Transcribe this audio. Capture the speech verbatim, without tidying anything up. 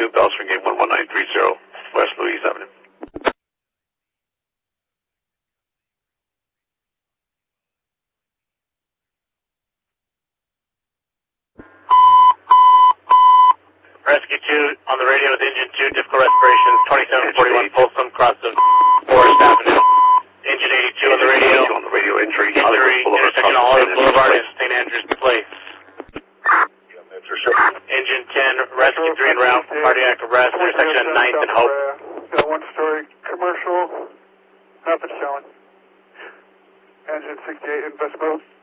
two, Bellspring Game one one nine three zero, West Louise Avenue. Rescue two on the radio with engine two, difficult respiration, twenty-seven forty-one Folsom, cross of Forest Avenue. Engine eighty-two on the radio. on the radio, entry, injury, intersection Hollywood Boulevard and Saint Andrews Place. Engine ten, rescue three en route for cardiac arrest, intersection ninth and Hope. Got one story commercial, rapid showing. Engine sixty-eight in West Boat.